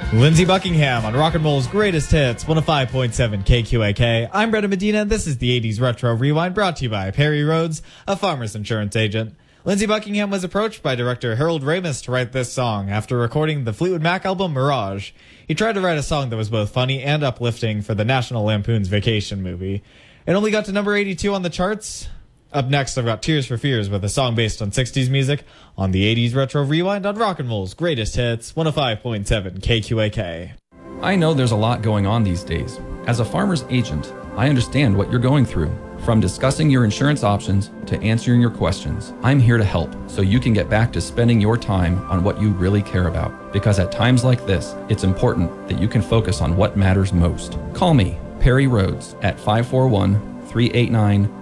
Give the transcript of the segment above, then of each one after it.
Lindsey Buckingham on Rock and Roll's Greatest Hits, 105.7 KQAK. I'm Brendan Medina, and this is the 80s Retro Rewind, brought to you by Perry Rhodes, a Farmers Insurance agent. Lindsey Buckingham was approached by director Harold Ramis to write this song after recording the Fleetwood Mac album Mirage. He tried to write a song that was both funny and uplifting for the National Lampoon's Vacation movie. It only got to number 82 on the charts. Up next, I've got Tears for Fears with a song based on 60s music on the 80s Retro Rewind on Rock and Roll's Greatest Hits, 105.7 KQAK. I know there's a lot going on these days. As a farmer's agent, I understand what you're going through. From discussing your insurance options to answering your questions, I'm here to help so you can get back to spending your time on what you really care about. Because at times like this, it's important that you can focus on what matters most. Call me, Perry Rhodes, at 541-389-3715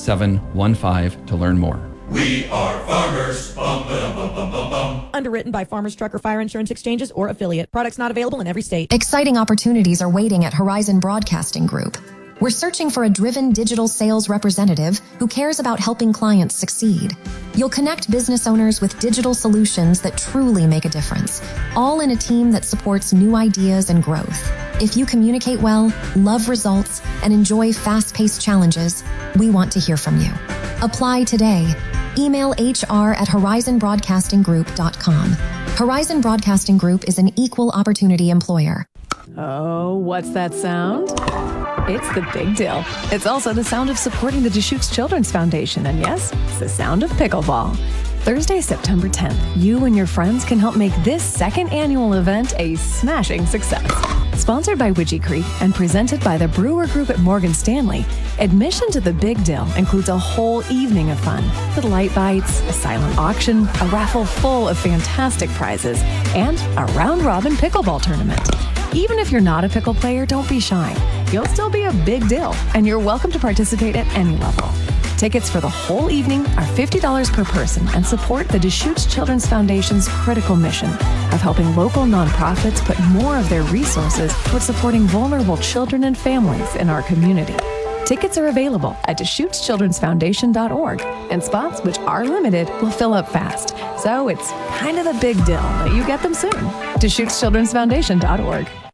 to learn more. We are farmers. Bum, ba-dum, bum, bum, bum, bum. Underwritten by Farmers Truck or Fire Insurance Exchanges or affiliate. Products not available in every state. Exciting opportunities are waiting at Horizon Broadcasting Group. We're searching for a driven digital sales representative who cares about helping clients succeed. You'll connect business owners with digital solutions that truly make a difference, all in a team that supports new ideas and growth. If you communicate well, love results, and enjoy fast-paced challenges, we want to hear from you. Apply today. Email hr@horizonbroadcastinggroup.com. Horizon Broadcasting Group is an equal opportunity employer. Oh, what's that sound? It's the Big Deal. It's also the sound of supporting the Deschutes Children's Foundation. And yes, it's the sound of pickleball. Thursday, September 10th, you and your friends can help make this second annual event a smashing success. Sponsored by Widgie Creek and presented by the Brewer Group at Morgan Stanley, admission to the Big Deal includes a whole evening of fun with light bites, a silent auction, a raffle full of fantastic prizes, and a round-robin pickleball tournament. Even if you're not a pickle player, don't be shy. You'll still be a big deal, and you're welcome to participate at any level. Tickets for the whole evening are $50 per person and support the Deschutes Children's Foundation's critical mission of helping local nonprofits put more of their resources towards supporting vulnerable children and families in our community. Tickets are available at DeschutesChildren'sFoundation.org, and spots, which are limited, will fill up fast. So it's kind of a big deal that you get them soon. DeschutesChildren'sFoundation.org.